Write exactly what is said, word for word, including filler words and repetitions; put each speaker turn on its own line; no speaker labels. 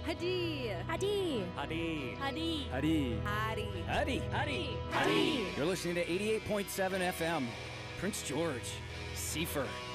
Hadi.
Hadi.
Hadi.
Hadi.
Hadi.
Hadi.
Hadi.
Hadi.
Hadi. You're listening to eighty-eight point seven F M. Prince George. Seifer.